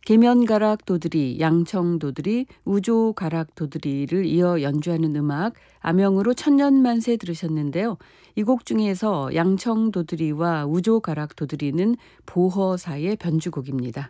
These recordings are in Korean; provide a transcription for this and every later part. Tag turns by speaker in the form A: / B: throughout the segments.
A: 계면가락 도드리, 양청도드리, 우조가락 도드리를 이어 연주하는 음악 암영으로 천년만세 들으셨는데요. 이 곡 중에서 양청도드리와 우조가락 도드리는 보허사의 변주곡입니다.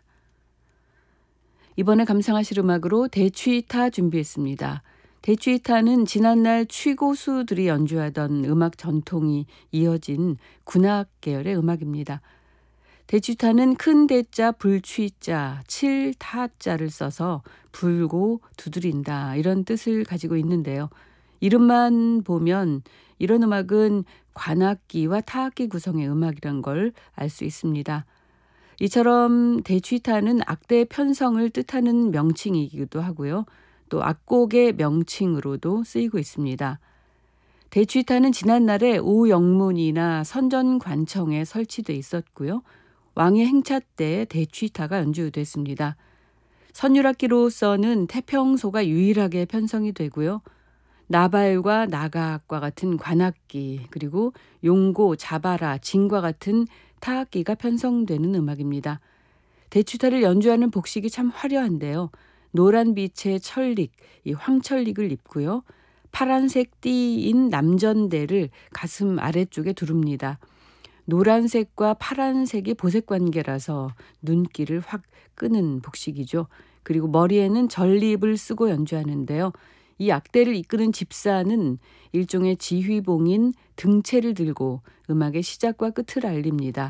A: 이번에 감상하실 음악으로 대취타 준비했습니다. 대취타는 지난날 취고수들이 연주하던 음악 전통이 이어진 군악 계열의 음악입니다. 대취타는 큰 대자 불취자 7타자를 써서 불고 두드린다 이런 뜻을 가지고 있는데요. 이름만 보면 이런 음악은 관악기와 타악기 구성의 음악이란 걸 알 수 있습니다. 이처럼 대취타는 악대 편성을 뜻하는 명칭이기도 하고요. 또 악곡의 명칭으로도 쓰이고 있습니다. 대취타는 지난날에 오영문이나 선전관청에 설치돼 있었고요. 왕의 행차 때 대취타가 연주됐습니다. 선율악기로서는 태평소가 유일하게 편성이 되고요. 나발과 나가악과 같은 관악기, 그리고 용고, 자바라, 징과 같은 타악기가 편성되는 음악입니다. 대취타를 연주하는 복식이 참 화려한데요. 노란 빛의 천릭, 이 황천릭을 입고요. 파란색 띠인 남전대를 가슴 아래쪽에 두릅니다. 노란색과 파란색이 보색 관계라서 눈길을 확 끄는 복식이죠. 그리고 머리에는 전립을 쓰고 연주하는데요. 이 악대를 이끄는 집사는 일종의 지휘봉인 등채를 들고 음악의 시작과 끝을 알립니다.